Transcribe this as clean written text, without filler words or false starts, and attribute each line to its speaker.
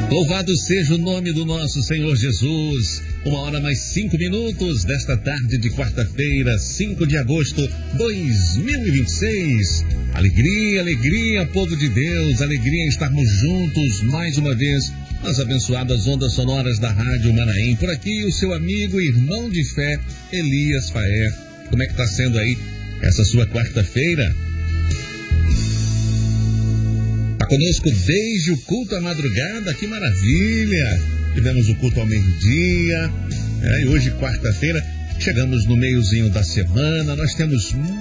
Speaker 1: Louvado seja o nome do nosso Senhor Jesus. 1h mais 5 desta tarde de quarta-feira, 5 de agosto 2026. Alegria, alegria, povo de Deus, alegria em estarmos juntos mais uma vez nas abençoadas ondas sonoras da Rádio Manaim. Por aqui o seu amigo e irmão de fé, Elias Faé. Como é que está sendo aí essa sua quarta-feira? Conosco desde o culto à madrugada, que maravilha! Tivemos o culto ao meio-dia, e hoje, quarta-feira, chegamos no meiozinho da semana, nós temos